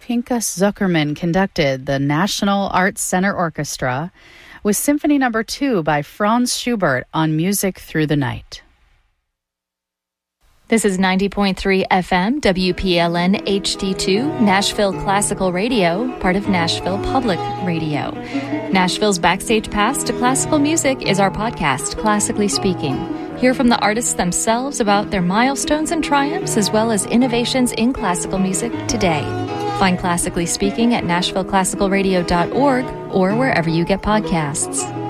Pinchas Zuckerman conducted the National Arts Center Orchestra with Symphony No. 2 by Franz Schubert on Music Through the Night. This is 90.3 FM, WPLN HD2, Nashville Classical Radio, part of Nashville Public Radio. Nashville's Backstage Pass to Classical Music is our podcast, Classically Speaking. Hear from the artists themselves about their milestones and triumphs, as well as innovations in classical music today. Find Classically Speaking at NashvilleClassicalRadio.org or wherever you get podcasts.